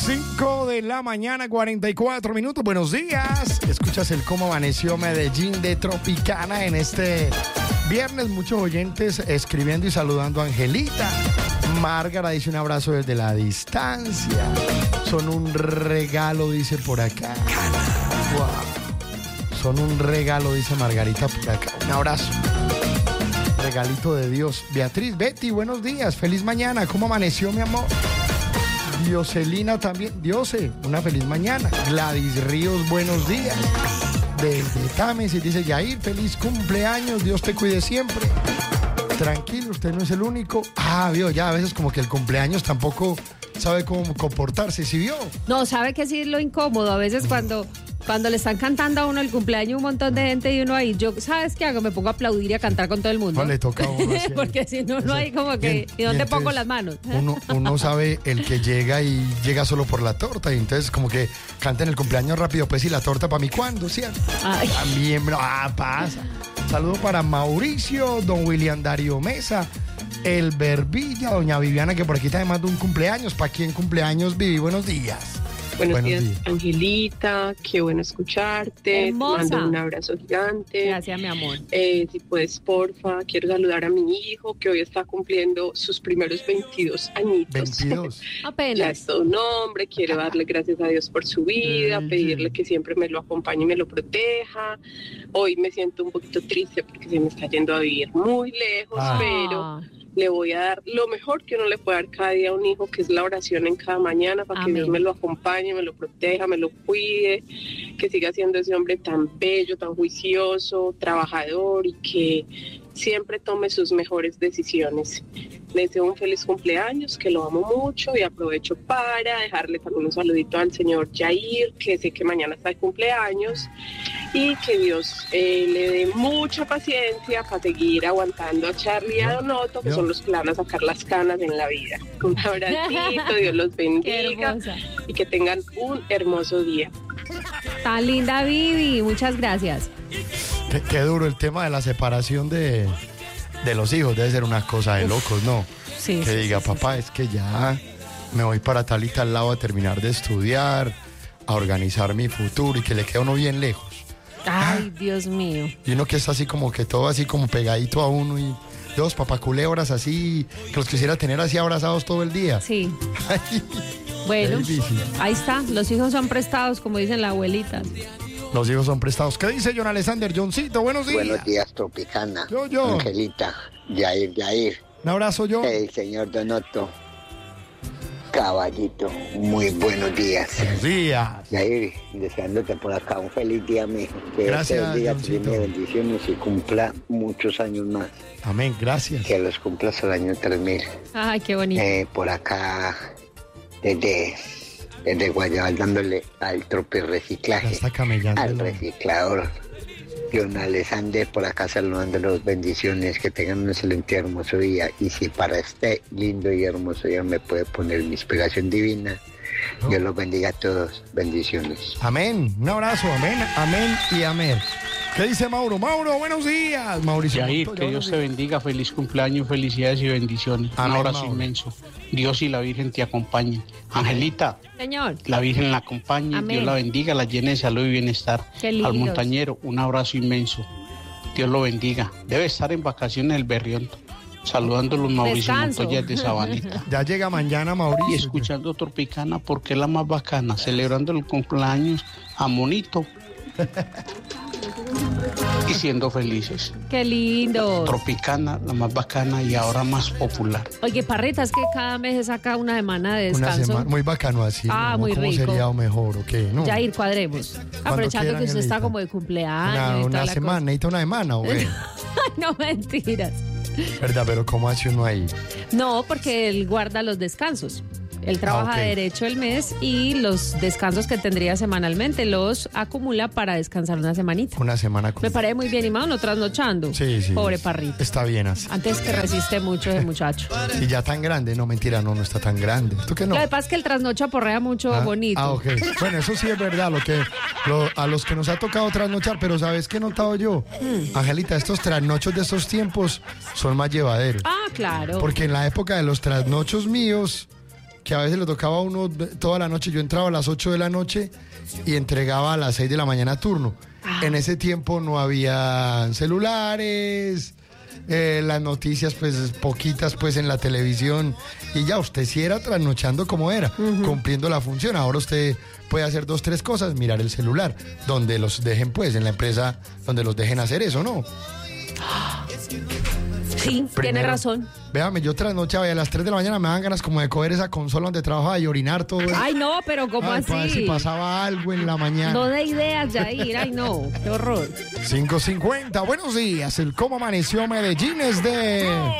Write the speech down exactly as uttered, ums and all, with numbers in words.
cinco de la mañana, cuarenta y cuatro minutos. Buenos días. Escuchas el Cómo Amaneció Medellín de Tropicana en este viernes. Muchos oyentes escribiendo y saludando a Angelita. Márgara dice un abrazo desde la distancia. Son un regalo, dice por acá. Wow. Son un regalo, dice Margarita por acá. Un abrazo. Regalito de Dios. Beatriz, Betty, buenos días. Feliz mañana. ¿Cómo amaneció, mi amor? Dioselina también. Diose, una feliz mañana. Gladys Ríos, buenos días. Desde Támesis dice Yair, feliz cumpleaños. Dios te cuide siempre. Tranquilo, usted no es el único. Ah, vio, ya a veces como que el cumpleaños tampoco sabe cómo comportarse. ¿Sí vio? No, sabe que sí es lo incómodo. A veces cuando... Cuando le están cantando a uno el cumpleaños un montón de gente y uno ahí, yo, ¿sabes qué hago? Me pongo a aplaudir y a cantar con todo el mundo. No le toca a uno así. Porque si no, no hay como que, bien, ¿y dónde bien, pongo entonces, las manos? Uno, uno sabe el que llega y llega solo por la torta y entonces como que canten el cumpleaños rápido, pues, y la torta para mí, ¿cuándo? ¿Cierto? Ay. También, bro, ah, pasa. Saludo para Mauricio, don William Darío Mesa, el Verbilla, doña Viviana, que por aquí también manda un cumpleaños. ¿Para quién cumpleaños, Vivi? Buenos días. Buenos, Buenos días, días, Angelita, qué bueno escucharte. Hermosa. Te mando un abrazo gigante. Gracias, mi amor. Eh, si puedes, porfa, quiero saludar a mi hijo que hoy está cumpliendo sus primeros veintidós añitos. veintidós. Ya Apenas. es todo un hombre, quiero darle gracias a Dios por su vida, Sí, pedirle sí. que siempre me lo acompañe y me lo proteja. Hoy me siento un poquito triste porque se me está yendo a vivir muy lejos, Ah. pero le voy a dar lo mejor que uno le puede dar cada día a un hijo, que es la oración en cada mañana, para que Amén. Dios me lo acompañe, me lo proteja, me lo cuide, que siga siendo ese hombre tan bello, tan juicioso, trabajador y que siempre tome sus mejores decisiones. Le deseo un feliz cumpleaños, que lo amo mucho y aprovecho para dejarle también un saludito al señor Jair, que sé que mañana está de cumpleaños, y que Dios eh, le dé mucha paciencia para seguir aguantando a Charlie y a Donoto, que Yo. son los que le van a sacar las canas en la vida. Un abracito, Dios los Qué bendiga hermosa. y que tengan un hermoso día. Tan linda, Vivi. Muchas gracias. Qué, qué duro el tema de la separación de, de los hijos. Debe ser una cosa de locos, ¿no? Sí, Que sí, diga, sí, sí, papá, es que ya me voy para tal y tal lado a terminar de estudiar, a organizar mi futuro y que le queda uno bien lejos. Ay, Dios mío. Y uno que está así como que todo así como pegadito a uno y dos papaculebras así, que los quisiera tener así abrazados todo el día. Sí. Ay, Bueno, qué difícil. ahí está. Los hijos son prestados, como dicen la abuelita. Los hijos son prestados. ¿Qué dice John Alexander? Johncito, buenos días. Buenos días, Tropicana. Yo, yo. Angelita, Yair, Yair. Un abrazo, John. El señor Donoto. Caballito, muy buenos días. Buenos días. Yair, deseándote por acá un feliz día, mijo. Que Gracias, este día Johncito. tiene bendiciones y cumpla muchos años más. Amén, gracias. Que los cumplas al año tres mil. Ay, qué bonito. Eh, por acá, desde, desde Guayabal, dándole al trope Ya reciclaje, está camellando. al el hombre. reciclador. John Alexander por acá saludándolos, bendiciones, que tengan un excelente y hermoso día. Y si para este lindo y hermoso día me puede poner mi inspiración divina, Oh. Dios los bendiga a todos, bendiciones. Amén. Un abrazo, amén, amén y amén. ¿Qué dice Mauro? Mauro, buenos días. Mauricio. Yair, Montoya, que buenos Dios te días. bendiga, feliz cumpleaños, felicidades y bendiciones. Amén, Un abrazo Mauro. inmenso. Dios y la Virgen te acompañen. Angelita, Señor. la Virgen la acompañe, Amén. Dios la bendiga, la llene de salud y bienestar. Qué lindo. Al montañero, un abrazo inmenso. Dios lo bendiga. Debe estar en vacaciones el Berrión, saludando a los Mauricio Descanso. Montoya de Sabanita. Ya llega mañana, Mauricio. Y escuchando Tropicana porque es la más bacana, celebrando el cumpleaños a Monito y siendo felices. Qué lindo. Tropicana, la más bacana y ahora más popular. Oye, Parrita, es que cada mes se saca una semana de Una descanso. semana muy bacano así. Ah, ¿no? muy ¿Cómo rico. sería o mejor o qué? ¿No? Ya ir cuadremos. Aprovechando quiera, que usted está Angelita. como de cumpleaños. Una, y toda una la semana, necesita una semana, ¿o qué? cosa. No, mentiras. ¿Verdad? Pero ¿cómo hace uno ahí? No, porque él guarda los descansos. Él trabaja Ah, ok. derecho el mes y los descansos que tendría semanalmente los acumula para descansar una semanita. Una semana con... Me parece muy bien, y más no trasnochando. Sí, sí. Pobre Parrita. Está bien así. Antes que resiste mucho ese muchacho. Y ya tan grande, no, mentira, no, no está tan grande. ¿Tú qué no? Lo que pasa es que el trasnocho porrea mucho Ah, bonito. Ah, ok. Bueno, eso sí es verdad, lo que lo- a los que nos ha tocado trasnochar, pero ¿sabes qué he notado yo? Mm. Angelita, estos trasnochos de estos tiempos son más llevaderos. Ah, claro. Porque en la época de los trasnochos míos, que a veces le tocaba a uno toda la noche. Yo entraba a las ocho de la noche y entregaba a las seis de la mañana turno. Ah. En ese tiempo no había celulares, eh, las noticias pues poquitas pues en la televisión, y ya usted sí era trasnochando como era, uh-huh. cumpliendo la función. Ahora usted puede hacer dos, tres cosas, mirar el celular, donde los dejen pues, en la empresa donde los dejen hacer eso, ¿no? Sí, Primero, tiene razón. Véame, yo trasnochaba y a las tres de la mañana me daban ganas como de coger esa consola donde trabajaba y orinar todo. El... Ay, no, pero ¿cómo ay, así? Para ver si pasaba algo en la mañana. No de ideas, Yair, ay no, qué horror. cinco cincuenta, buenos días, el cómo amaneció Medellín es de...